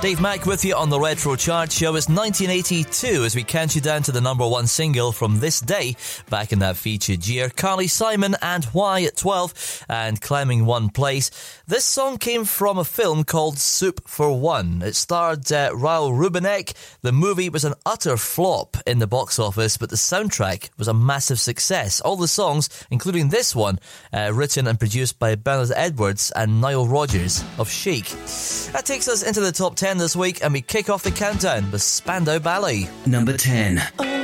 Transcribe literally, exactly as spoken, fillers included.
Dave Mack with you on the Retro Chart Show. It's nineteen eighty-two as we count you down to the number one single from this day, back in that featured year. Carly Simon and Why at twelve, and climbing one place. This song came from a film called Soup for One. It starred uh, Raul Rubinek. The movie was an utter flop in the box office, but the soundtrack was a massive success. All the songs, including this one, uh, written and produced by Bernard Edwards and Nile Rodgers of Chic. That takes us into the top ten this week, and we kick off the countdown with Spandau Ballet. Number ten.